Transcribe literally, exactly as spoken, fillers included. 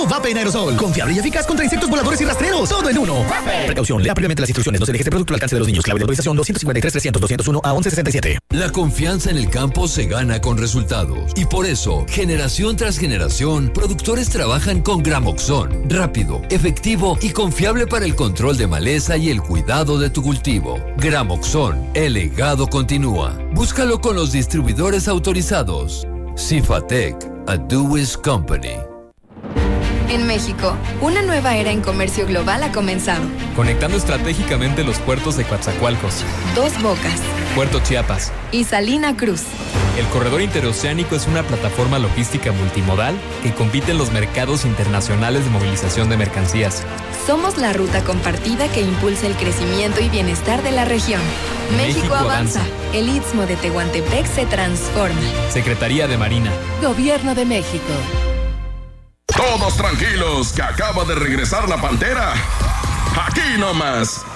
Nuevo Vape en aerosol. Confiable y eficaz contra insectos voladores y rastreros. Todo en uno. Vape. Precaución. Lea previamente las instrucciones. No se deje este producto al alcance de los niños. Clave de autorización doscientos cincuenta y tres trescientos doscientos uno a once sesenta y siete. La confianza en el campo se gana con resultados. Y por eso, generación tras generación, productores trabajan con Gramoxone. Rápido, efectivo y confiable para el control de maleza y el cuidado de tu cultivo. Gramoxone. El legado continúa. Búscalo con los distribuidores autorizados. Cifatec, a Dewey's Company. En México, una nueva era en comercio global ha comenzado. Conectando estratégicamente los puertos de Coatzacoalcos, Dos Bocas, Puerto Chiapas y Salina Cruz. El corredor interoceánico es una plataforma logística multimodal que compite en los mercados internacionales de movilización de mercancías. Somos la ruta compartida que impulsa el crecimiento y bienestar de la región. México, México avanza. avanza. El Istmo de Tehuantepec se transforma. Secretaría de Marina. Gobierno de México. Todos tranquilos, que acaba de regresar la Pantera. Aquí nomás,